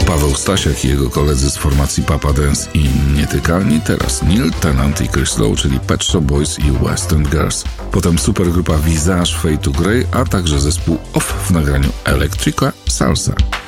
Paweł Stasiak i jego koledzy z formacji Papa Dance i Nietykalni, teraz Neil Tennant i Chris Lowe, czyli Pet Shop Boys i West End Girls. Potem supergrupa Visage, Fade to Grey, a także zespół Off w nagraniu Electrica Salsa.